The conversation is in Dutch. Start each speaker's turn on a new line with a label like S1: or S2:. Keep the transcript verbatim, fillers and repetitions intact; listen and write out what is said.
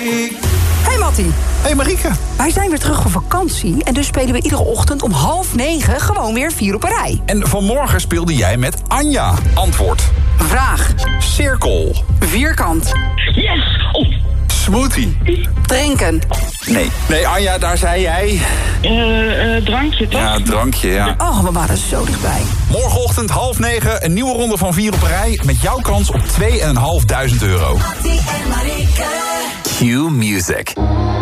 S1: Hey Mattie.
S2: Hey Marieke.
S1: Wij zijn weer terug van vakantie en dus spelen we iedere ochtend om half negen gewoon weer vier op een rij.
S2: En vanmorgen speelde jij met Anja. Antwoord.
S1: Vraag.
S2: Cirkel.
S1: Vierkant.
S3: Yes! Oh.
S2: Smoothie.
S1: Drinken.
S2: Nee. Nee, Anja, daar zei jij...
S3: Uh, uh, drankje, toch?
S2: Ja, drankje, ja.
S1: Oh, we waren zo dichtbij.
S2: Morgenochtend half negen, een nieuwe ronde van vier op een rij... met jouw kans op tweeduizend vijfhonderd euro. Q Music.